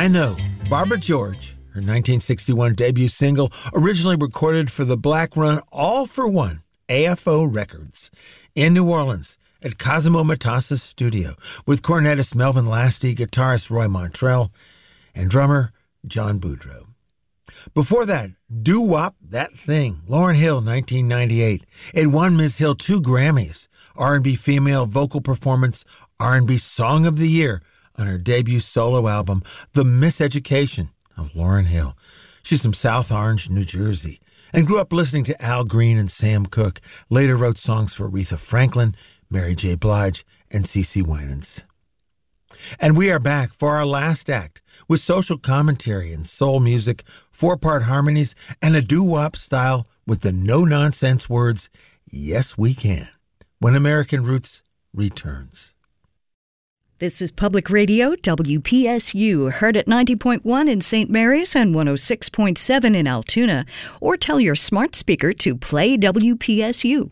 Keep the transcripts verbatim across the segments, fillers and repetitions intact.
I Know, Barbara George, her nineteen sixty-one debut single, originally recorded for the black run All for One, A F O Records, in New Orleans at Cosimo Matassa's studio, with cornetist Melvin Lasty, guitarist Roy Montrell, and drummer John Boudreaux. Before that, Doo-Wop, That Thing, Lauryn Hill, nineteen ninety-eight. It won Miz Hill two Grammys, R and B Female Vocal Performance, R and B Song of the Year, on her debut solo album, The Miseducation of Lauryn Hill. She's from South Orange, New Jersey, and grew up listening to Al Green and Sam Cooke. Later wrote songs for Aretha Franklin, Mary J. Blige, and CeCe Winans. And we are back for our last act with social commentary and soul music, four-part harmonies, and a doo-wop style with the no-nonsense words, "Yes, we can," when American Roots returns. This is Public Radio, W P S U, heard at ninety point one in Saint Mary's and one oh six point seven in Altoona, or tell your smart speaker to play W P S U.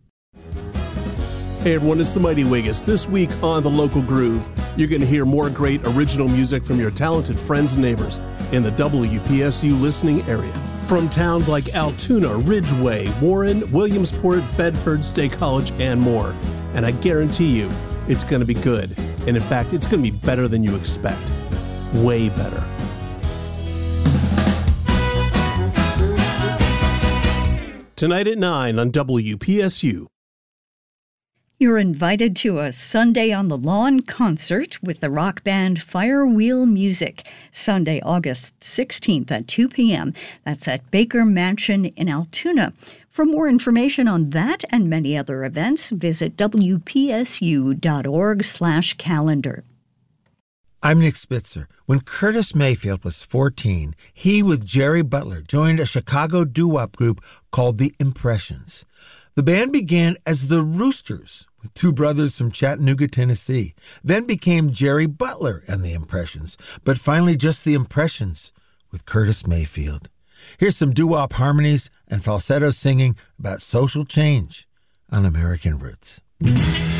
Hey everyone, it's the Mighty Wiggis. This week on The Local Groove, you're going to hear more great original music from your talented friends and neighbors in the W P S U listening area. From towns like Altoona, Ridgeway, Warren, Williamsport, Bedford, State College, and more. And I guarantee you, it's going to be good. And in fact, it's going to be better than you expect. Way better. Tonight at nine on W P S U. You're invited to a Sunday on the Lawn concert with the rock band Firewheel Music, Sunday, August sixteenth at two p.m. That's at Baker Mansion in Altoona. For more information on that and many other events, visit W P S U dot org slash calendar. I'm Nick Spitzer. When Curtis Mayfield was fourteen, he, with Jerry Butler, joined a Chicago doo-wop group called The Impressions. The band began as the Roosters, with two brothers from Chattanooga, Tennessee, then became Jerry Butler and The Impressions, but finally just The Impressions with Curtis Mayfield. Here's some doo-wop harmonies and falsetto singing about social change on American Roots.